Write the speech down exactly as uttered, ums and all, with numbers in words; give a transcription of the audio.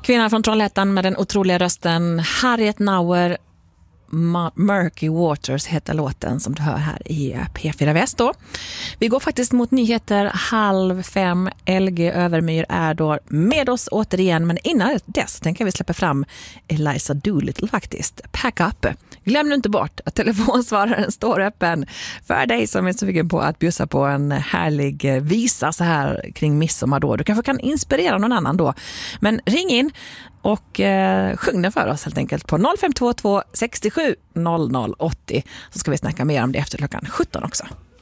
Kvinnan från Trollhättan med den otroliga rösten Harriet Nauer. Murky Waters heter låten som du hör här i P fyra Väst då. Vi går faktiskt mot nyheter halv fem. L G Övermyr är då med oss återigen, men innan dess tänker jag vi släppa fram Eliza Doolittle faktiskt. Pack up. Glöm nu inte bort att telefonsvararen står öppen för dig som är sugen på att bjussa på en härlig visa så här kring midsommar då. Du kanske kan inspirera någon annan då. Men ring in och eh, sjung den för oss helt enkelt på noll fem två två sextiosju noll noll åttio, så ska vi snacka mer om det efter klockan sjutton också.